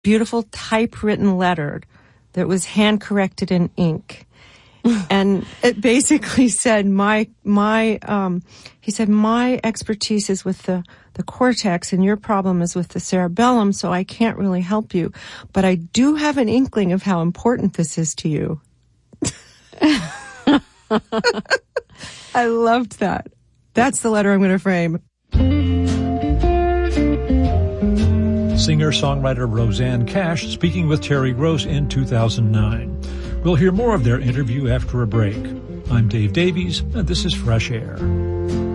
beautiful typewritten letter that was hand-corrected in ink. And it basically said, he said, my expertise is with the cortex and your problem is with the cerebellum, so I can't really help you. But I do have an inkling of how important this is to you. I loved that. That's the letter I'm going to frame. Singer-songwriter Rosanne Cash speaking with Terry Gross in 2009. We'll hear more of their interview after a break. I'm Dave Davies, and this is Fresh Air.